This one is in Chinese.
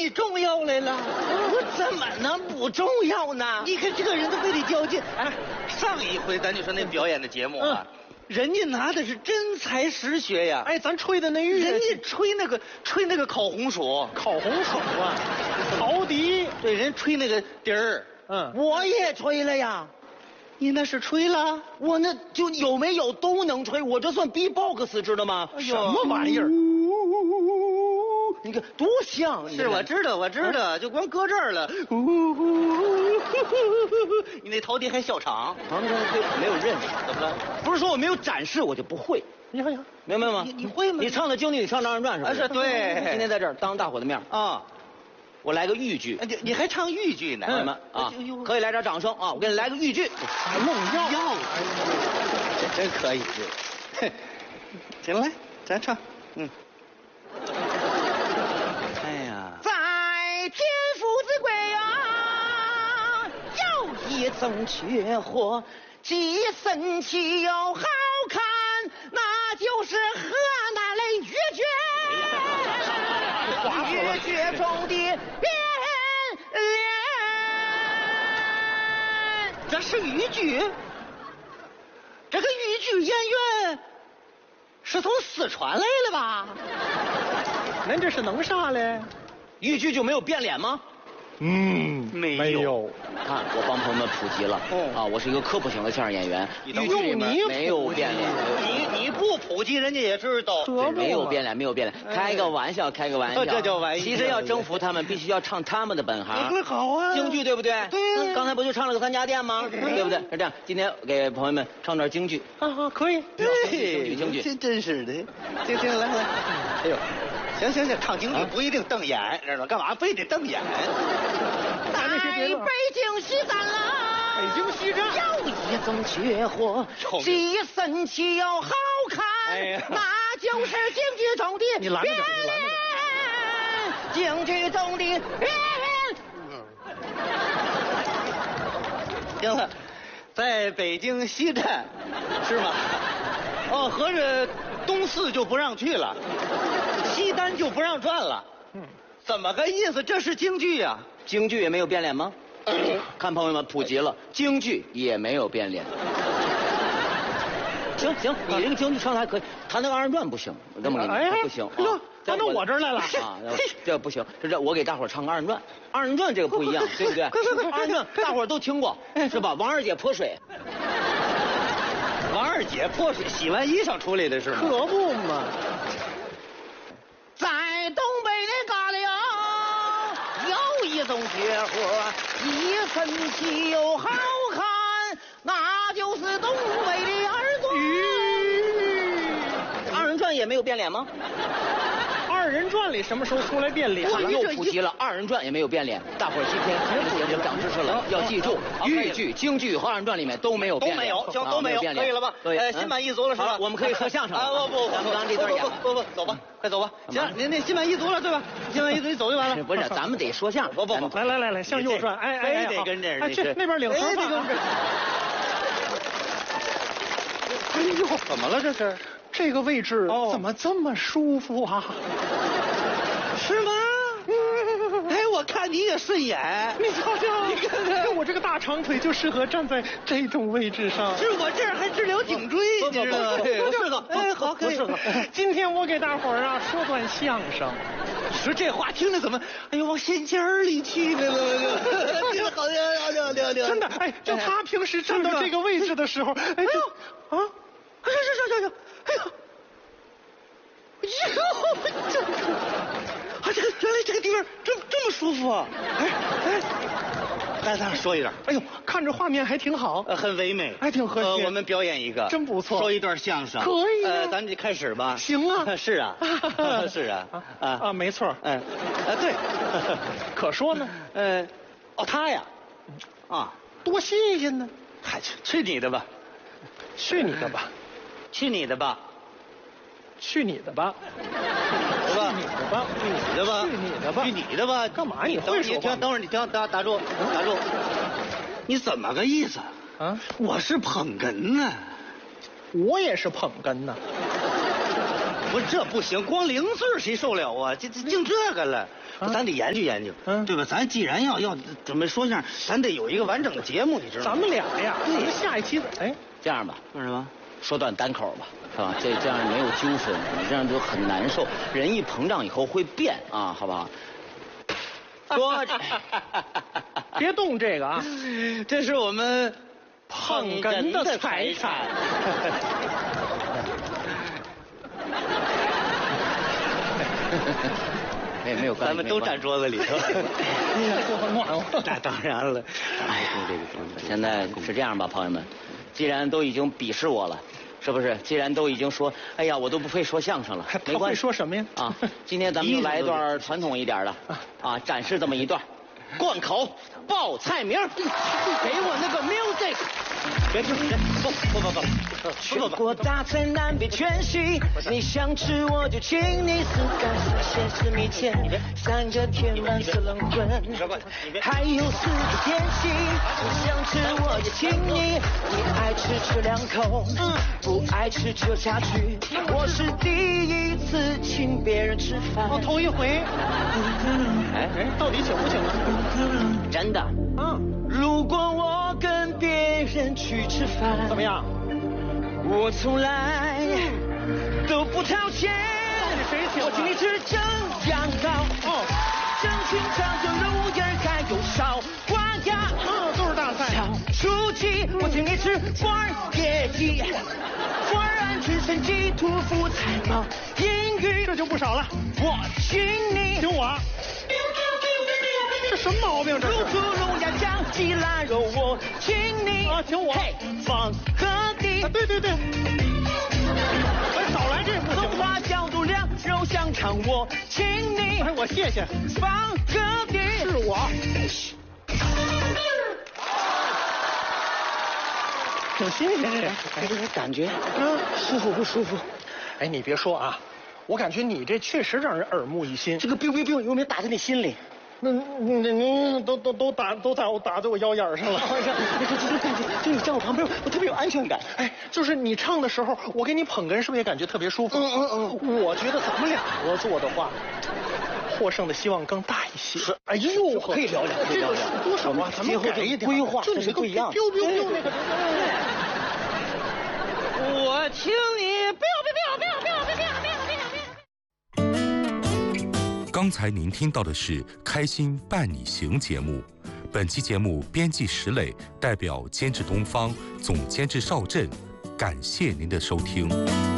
你重要来了？ 我怎么能不重要呢？ 你看这个人都非得较劲。哎，上一回咱就说那表演的节目啊，人家拿的是真才实学呀。 哎，咱吹的那乐器， 人家吹那个烤红薯， 烤红薯啊，陶笛， 对，人吹那个笛儿。 我也吹了呀。 你那是吹了？ 我那就有没有都能吹，我这算 B-box 知道吗？ 什么玩意儿？ 你看多像！ 是我知道，就光搁这儿了。你那陶笛还笑场？ 没有认识， 怎么了？ 不是说我没有展示，我就不会。 你看， 明白吗？ 你会吗？ 你唱的京剧，你唱2人转是吧？ 是对。 今天在这儿当大伙的面啊， 我来个豫剧。 你还唱豫剧呢？ 朋友们啊，可以来点掌声啊！我给你来个豫剧。 弄药， 这真可以。行了，来，咱唱。哎呀， 在天父之国啊，有一种绝活，既神奇又好看，那就是河南的豫剧。豫剧中的变脸， 这是豫剧。这个豫剧演员是从四川来的吧？ 您这是弄啥嘞？ 豫剧就没有变脸吗？ 没有。 看，我帮朋友们普及了。我是一个科普型的相声演员。豫剧里面没有变脸。 你不普及，人家也知道。 没有变脸，没有变脸。开个玩笑，开个玩笑。 这叫玩笑。 其实要征服他们，必须要唱他们的本行。 好啊。 京剧对不对？ 对。 刚才不就唱了个3家店吗？对不对？是这样。今天给朋友们唱段京剧。 可以。 对， 京剧。 真是的。行，来。哎呦。行，唱京剧不一定瞪眼，知道吗？干嘛非得瞪眼？ 在北京西站啦， 北京西站有一种绝活，既神奇又好看，那就是京剧中的你拦着点， 京剧中的变脸。 行了，在北京西站，是吗？哦，合着东四就不让去了，西单就不让转了。怎么个意思？这是京剧呀？ 京剧也没有变脸吗？看朋友们普及了，京剧也没有变脸。行，你这个京剧唱的还可以，弹那个2人转不行，我这么给你，不行。 搬到我这儿来了啊！这不行，这我给大伙唱个2人转，2人转这个不一样，对不对？2人转大伙都听过是吧？王二姐泼水。 王二姐泼水，洗完衣裳出来的是吗？ 可不嘛。 在东北的旮旯有一种绝活，既神奇又好看，那就是东北的2人转也没有变脸吗 ？2人转里什么时候出来变脸？ 又普及了2人转也没有变脸，大伙儿今天节目长知识了，要记住，豫剧、京剧和2人转里面都没有变脸， 都没有，可以了吧？心满意足了是吧？ 我们可以说相声了。 不，咱们刚这段演不，走吧，快走吧。行，您那心满意足了对吧？心满意足，你走就完了。 不是，咱们得说相声。 不， 来，向右转， 非得跟这去那边领盒饭。 哎呦，怎么了这是？ 这个位置怎么这么舒服啊？ 是吗？哎，我看你也顺眼。 你瞧瞧，你看看我这个大长腿就适合站在这种位置上。 是我这儿还治疗颈椎，你知道吗？ 不适合。 哎，好，可以。 今天我给大伙儿说段相声。 你说这话听着怎么？哎呦，往心尖里去了。听着好听。 真的，哎，就他平时站到这个位置的时候，哎呦啊， 哎呦。原来这个地方这么舒服啊！来，咱说一点。 哎呦，看着画面还挺好， 很唯美， 还挺和谐。 我们表演一个， 真不错。 说一段相声， 可以。 咱就开始吧。 行啊。 是啊，是啊。 没错。 对。 可说呢。 他呀， 多新鲜呢！ 嗨，去你的吧！ 去你的吧！ 去你的吧！ 去你的吧！ 去你的吧！ 干嘛？你会说话？ 等会儿你听，打住！你怎么个意思啊？我是捧哏呢。 我也是捧哏呢。 不是这不行，光0字谁受了啊？这净这个了，咱得研究研究，对吧？咱既然要准备说相声，咱得有一个完整的节目，你知道吗？ 咱们俩呀，咱们下一期这样吧， 干什么？ 说段单口吧，是吧？这样没有纠纷，你这样就很难受。人一膨胀以后会变啊，好不好？说， 别动这个啊， 这是我们捧哏的财产。 没有关系， 咱们都站桌子里头， 这很暖和。 那当然了。哎呀， 现在是这样吧，朋友们，既然都已经鄙视我了，是不是？既然都已经说，哎呀，我都不会说相声了，没关系。 说什么呀？ 啊，今天咱们就来一段传统一点的，啊，展示这么一段，贯口报菜名，给我那个 music。 别听，不， 全国大菜南北全席，你想吃我就请你，四干四鲜四米线，3个铁板4冷棍，还有4个点心，你想吃我也请你，你爱吃吃2口，不爱吃就下去。我是第1次请别人吃饭， 我头一回。 哎， 到底请不请啊？ 真的。如果我跟别人去吃饭， 怎么样？ 我从来都不掏钱。 谁请？ 我请你吃蒸羊羔，蒸青肠和卤鸭还有烧花鸭， 都是大菜。 小雏鸡，我请你吃花野鸡，花鹌鹑参鸡土夫菜毛银鱼， 这就不少了。 我请你， 请我。这什么毛病？这是。 卤猪卤鸭酱鸡腊肉，我请你。 请我。 放和地。 对。少来这不行。 松花小肚凉肉香肠，我请你。 我谢谢。 放和地。 是我。挺新鲜这。 我感觉，舒服不舒服？ 哎，你别说啊，我感觉你这确实让人耳目一新。 这个 biu 有没有打在你心里？ 那都打在我腰眼上了。 就你站我旁边，我特别有安全感。 哎，就是你唱的时候，我给你捧哏，是不是也感觉特别舒服？我觉得咱们俩合作的话，获胜的希望更大一些。是，哎呦， 可以聊聊， 这个多少啊？咱们改一点规划， 这是不一样。biu 那个。 我请你biu。 刚才您听到的是《开心伴你行》节目，本期节目编辑石磊，代表监制东方，总监制邵震，感谢您的收听。